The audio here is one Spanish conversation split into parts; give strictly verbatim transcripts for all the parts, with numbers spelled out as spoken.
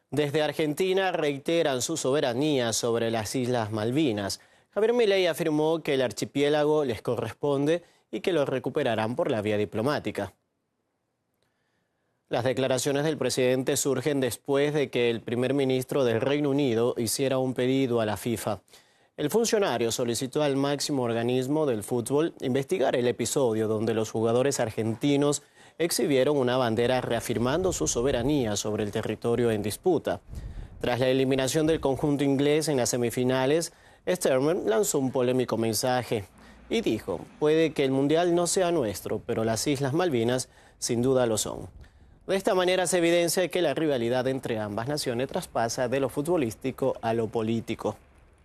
Desde Argentina reiteran su soberanía sobre las Islas Malvinas. Javier Milei afirmó que el archipiélago les corresponde y que lo recuperarán por la vía diplomática. Las declaraciones del presidente surgen después de que el primer ministro del Reino Unido hiciera un pedido a la FIFA. El funcionario solicitó al máximo organismo del fútbol investigar el episodio donde los jugadores argentinos exhibieron una bandera reafirmando su soberanía sobre el territorio en disputa. Tras la eliminación del conjunto inglés en las semifinales, Sterman lanzó un polémico mensaje y dijo: puede que el Mundial no sea nuestro, pero las Islas Malvinas sin duda lo son. De esta manera se evidencia que la rivalidad entre ambas naciones traspasa de lo futbolístico a lo político.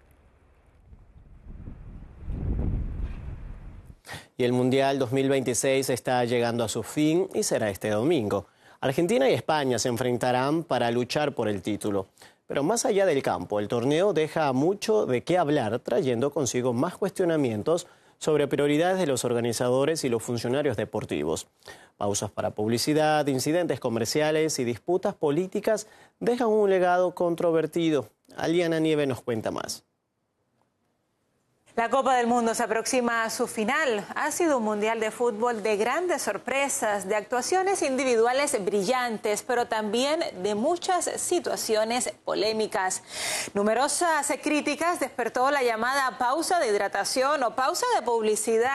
Y el Mundial dos mil veintiséis está llegando a su fin y será este domingo. Argentina y España se enfrentarán para luchar por el título. Pero más allá del campo, el torneo deja mucho de qué hablar, trayendo consigo más cuestionamientos sobre prioridades de los organizadores y los funcionarios deportivos. Pausas para publicidad, incidentes comerciales y disputas políticas dejan un legado controvertido. Aliana Nieve nos cuenta más. La Copa del Mundo se aproxima a su final. Ha sido un mundial de fútbol de grandes sorpresas, de actuaciones individuales brillantes, pero también de muchas situaciones polémicas. Numerosas críticas despertó la llamada pausa de hidratación o pausa de publicidad.